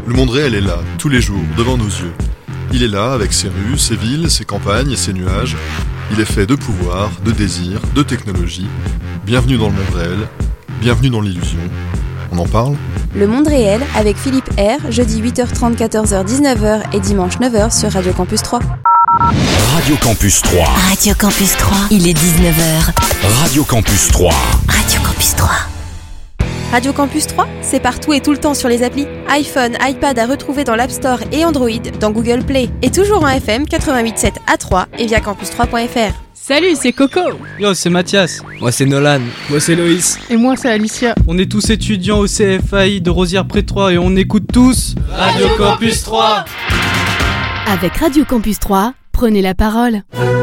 Le monde réel est là, tous les jours, devant nos yeux. Il est là, avec ses rues, ses villes, ses campagnes et ses nuages. Il est fait de pouvoir, de désir, de technologie. Bienvenue dans le monde réel, bienvenue dans l'illusion. On en parle ? Le monde réel avec Philippe R, jeudi 8h30, 14h, 19h et dimanche 9h sur Radio Campus 3. Radio Campus 3. Radio Campus 3. Il est 19h. Radio Campus 3. Radio Campus 3. Radio Campus 3, c'est partout et tout le temps sur les applis. iPhone, iPad à retrouver dans l'App Store et Android, dans Google Play. Et toujours en FM 88.7 à 3 et via campus3.fr. Salut, c'est Coco. Yo, c'est Mathias. Moi, c'est Nolan. Moi, c'est Loïs. Et moi, c'est Alicia. On est tous étudiants au CFAI de Rosières-près-Troyes et on écoute tous Radio Campus 3. Avec Radio Campus 3, prenez la parole.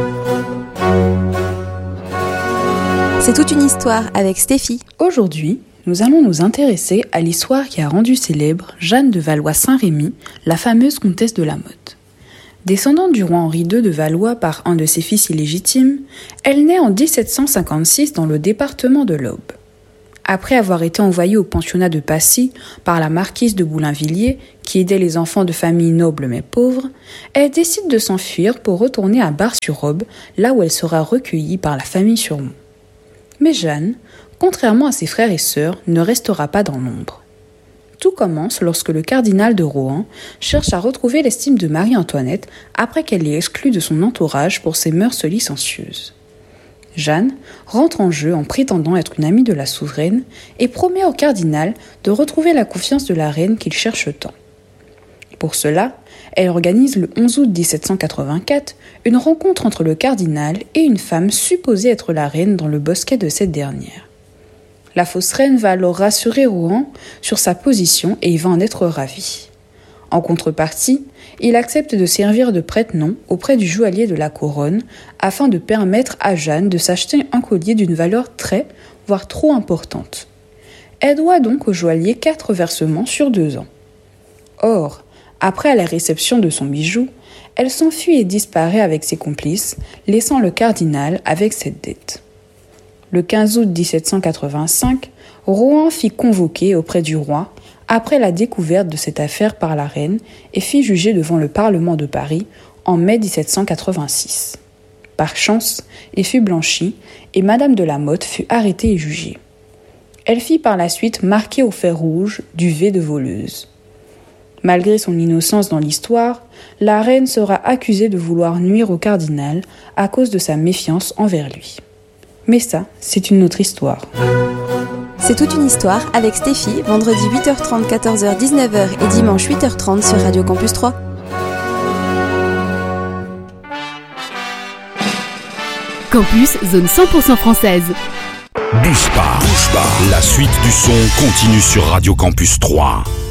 C'est toute une histoire avec Stéphie. Aujourd'hui, nous allons nous intéresser à l'histoire qui a rendu célèbre Jeanne de Valois-Saint-Rémy, la fameuse comtesse de la Motte. Descendante du roi Henri II de Valois par un de ses fils illégitimes, elle naît en 1756 dans le département de l'Aube. Après avoir été envoyée au pensionnat de Passy par la marquise de Boulainvilliers, qui aidait les enfants de familles nobles mais pauvres, elle décide de s'enfuir pour retourner à Bar-sur-Aube, là où elle sera recueillie par la famille Surmont. Mais Jeanne, contrairement à ses frères et sœurs, ne restera pas dans l'ombre. Tout commence lorsque le cardinal de Rohan cherche à retrouver l'estime de Marie-Antoinette après qu'elle l'ait exclue de son entourage pour ses mœurs licencieuses. Jeanne rentre en jeu en prétendant être une amie de la souveraine et promet au cardinal de retrouver la confiance de la reine qu'il cherche tant. Pour cela, elle organise le 11 août 1784 une rencontre entre le cardinal et une femme supposée être la reine dans le bosquet de cette dernière. La fausse reine va alors rassurer Rohan sur sa position et il va en être ravi. En contrepartie, il accepte de servir de prête-nom auprès du joaillier de la couronne afin de permettre à Jeanne de s'acheter un collier d'une valeur très, voire trop importante. Elle doit donc au joaillier 4 versements sur 2 ans. Or, après la réception de son bijou, elle s'enfuit et disparaît avec ses complices, laissant le cardinal avec cette dette. Le 15 août 1785, Rohan fit convoquer auprès du roi après la découverte de cette affaire par la reine et fit juger devant le Parlement de Paris en mai 1786. Par chance, il fut blanchi et Madame de la Motte fut arrêtée et jugée. Elle fit par la suite marquer au fer rouge duvet de voleuse. Malgré son innocence dans l'histoire, la reine sera accusée de vouloir nuire au cardinal à cause de sa méfiance envers lui. Mais ça, c'est une autre histoire. C'est toute une histoire avec Stéphie, vendredi 8h30, 14h, 19h et dimanche 8h30 sur Radio Campus 3. Campus, zone 100% française. Bouge pas. La suite du son continue sur Radio Campus 3.